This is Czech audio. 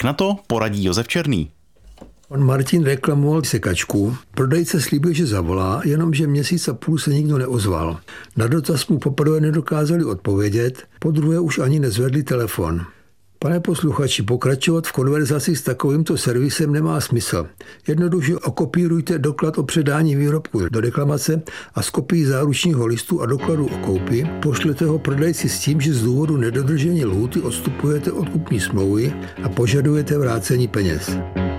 na to poradí Josef Černý. Pan Martin reklamoval sekačku. Prodejce slíbil, že zavolá, jenomže měsíc a půl se nikdo neozval. Na dotaz mu poprvé nedokázali odpovědět, podruhé už ani nezvedli telefon. Pane posluchači, pokračovat v konverzaci s takovýmto servisem nemá smysl. Jednoduše okopírujte doklad o předání výrobku do reklamace a s kopií záručního listu a dokladu o koupi pošlete ho prodejci s tím, že z důvodu nedodržení lhůty odstupujete od kupní smlouvy a požadujete vrácení peněz.